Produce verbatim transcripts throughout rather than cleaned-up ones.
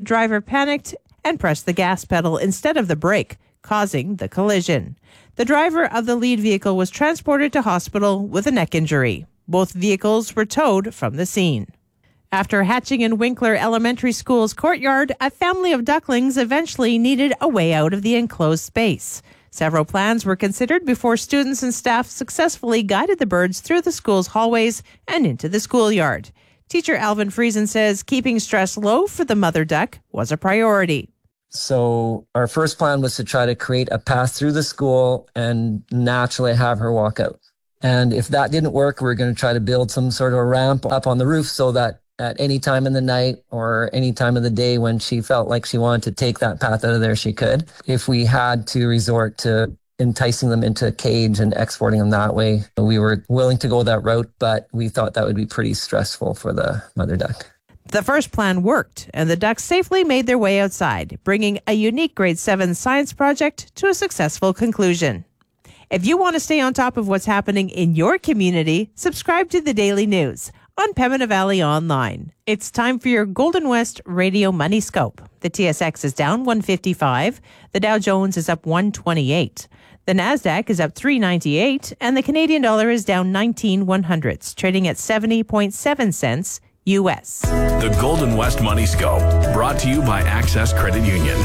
driver panicked and pressed the gas pedal instead of the brake, causing the collision. The driver of the lead vehicle was transported to hospital with a neck injury. Both vehicles were towed from the scene. After hatching in Winkler Elementary School's courtyard, a family of ducklings eventually needed a way out of the enclosed space. Several plans were considered before students and staff successfully guided the birds through the school's hallways and into the schoolyard. Teacher Alvin Friesen says keeping stress low for the mother duck was a priority. So our first plan was to try to create a path through the school and naturally have her walk out. And if that didn't work, we we're going to try to build some sort of a ramp up on the roof so that at any time in the night or any time of the day when she felt like she wanted to take that path out of there, she could. If we had to resort to enticing them into a cage and exporting them that way, we were willing to go that route, but we thought that would be pretty stressful for the mother duck. The first plan worked, and the ducks safely made their way outside, bringing a unique grade seven science project to a successful conclusion. If you want to stay on top of what's happening in your community, subscribe to the Daily News on Pembina Valley Online. It's time for your Golden West Radio Money Scope. The T S X is down one fifty-five. The Dow Jones is up one twenty-eight. The Nasdaq is up three ninety-eight, and the Canadian dollar is down nineteen one hundredths, trading at seventy point seven cents U S. The Golden West Money Scope, brought to you by Access Credit Union.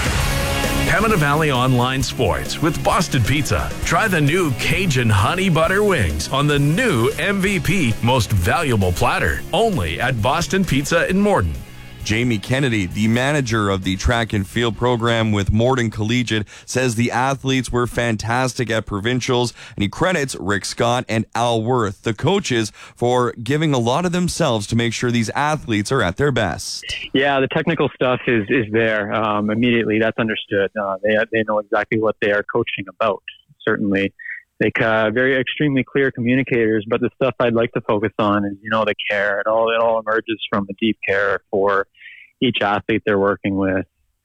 Pembina Valley Online Sports with Boston Pizza. Try the new Cajun Honey Butter Wings on the new M V P Most Valuable Platter, only at Boston Pizza in Morden. Jamie Kennedy, the manager of the track and field program with Morden Collegiate, says the athletes were fantastic at provincials, and he credits Rick Scott and Al Worth, the coaches, for giving a lot of themselves to make sure these athletes are at their best. Yeah, the technical stuff is, is there um, immediately. That's understood. Uh, they they know exactly what they are coaching about, certainly. They uh, very extremely clear communicators, but the stuff I'd like to focus on is, you know, the care. It all it all emerges from the deep care for each athlete they're working with.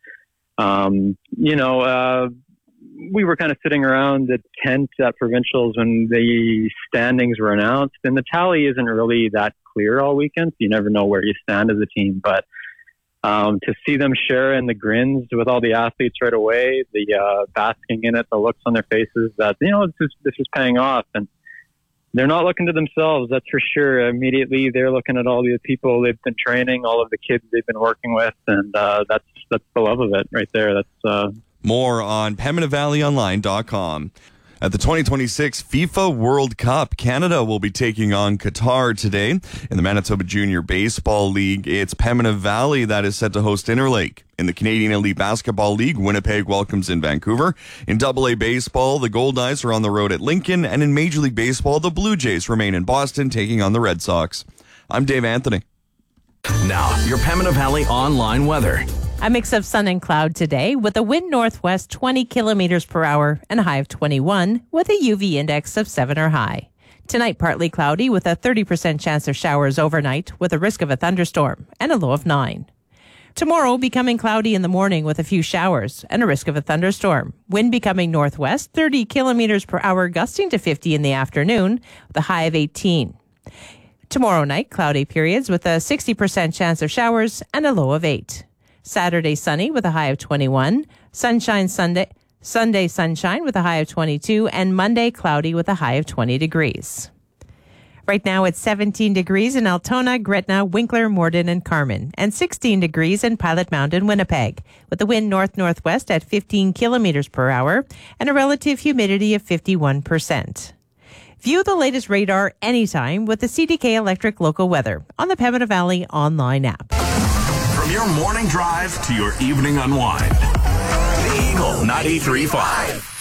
Um, you know, uh, we were kind of sitting around the tent at provincials when the standings were announced, and the tally isn't really that clear all weekend. So you never know where you stand as a team, but Um, to see them share in the grins with all the athletes right away, the uh, basking in it, the looks on their faces, that, you know, this is, this is paying off. And they're not looking to themselves, that's for sure. Immediately, they're looking at all the people they've been training, all of the kids they've been working with, and uh, that's that's the love of it right there. That's uh... More on Pembina Valley Online dot com. At the twenty twenty-six FIFA World Cup, Canada will be taking on Qatar today. In the Manitoba Junior Baseball League, it's Pembina Valley that is set to host Interlake. In the Canadian Elite Basketball League, Winnipeg welcomes in Vancouver. In double A Baseball, the Goldeyes are on the road at Lincoln. And in Major League Baseball, the Blue Jays remain in Boston, taking on the Red Sox. I'm Dave Anthony. Now, your Pembina Valley Online weather. A mix of sun and cloud today with a wind northwest twenty kilometers per hour and a high of twenty-one with a U V index of seven or high. Tonight, partly cloudy with a thirty percent chance of showers overnight with a risk of a thunderstorm and a low of nine. Tomorrow, becoming cloudy in the morning with a few showers and a risk of a thunderstorm. Wind becoming northwest thirty kilometers per hour, gusting to fifty in the afternoon with a high of eighteen. Tomorrow night, cloudy periods with a sixty percent chance of showers and a low of eight. Saturday, sunny with a high of twenty-one. Sunshine Sunday, Sunday sunshine with a high of twenty-two. And Monday, cloudy with a high of twenty degrees. Right now, it's seventeen degrees in Altona, Gretna, Winkler, Morden, and Carman. And sixteen degrees in Pilot Mountain, Winnipeg. With the wind north-northwest at fifteen kilometers per hour. And a relative humidity of fifty-one percent. View the latest radar anytime with the C D K Electric Local Weather on the Pembina Valley Online app. From your morning drive to your evening unwind. The Eagle ninety-three point five.